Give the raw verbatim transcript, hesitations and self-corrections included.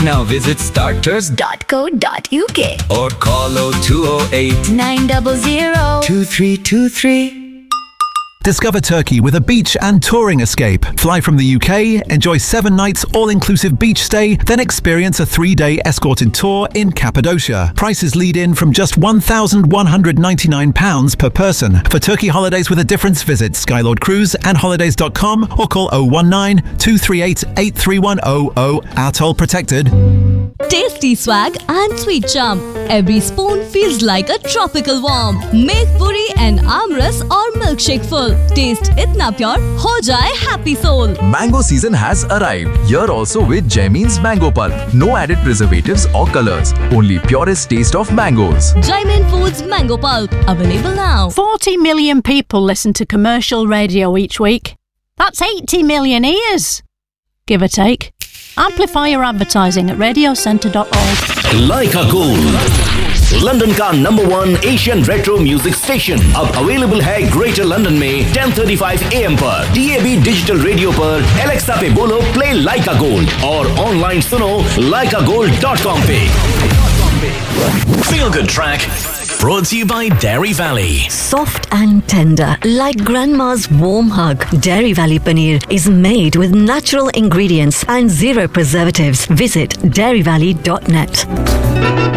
Now visit starters dot co dot uk or call oh two oh eight, nine zero zero, two three two three. Discover Turkey with a beach and touring escape. Fly from the U K, enjoy seven nights all-inclusive beach stay, then experience a three-day escorted tour in Cappadocia. Prices lead in from just one thousand one hundred ninety-nine pounds per person. For Turkey holidays with a difference, visit Skylord Cruise and holidays dot com or call oh one nine, two three eight, eight three one oh oh. Atoll protected. Tasty swag and sweet charm. Every spoon feels like a tropical warm. Make puri and amras or milkshake full. Taste itna pure, ho jaye happy soul. Mango season has arrived. Here also with Jaimin's Mango Pulp. No added preservatives or colors. Only purest taste of mangoes. Jaimin Foods Mango Pulp. Available now. forty million people listen to commercial radio each week. That's eighty million ears, give or take. Amplify your advertising at radio centre dot org. Leica Gold, London का number one Asian retro music station अब available है greater London में ten thirty-five A M पर D A B digital radio पर Alexa पे बोलो play लाइका gold और online सुनो लाइका गोल्ड डॉट कॉम पे. Feel Good Track brought to you by Dairy Valley. Soft and tender, like grandma's warm hug. Dairy Valley paneer is made with natural ingredients and zero preservatives. Visit dairy valley dot net.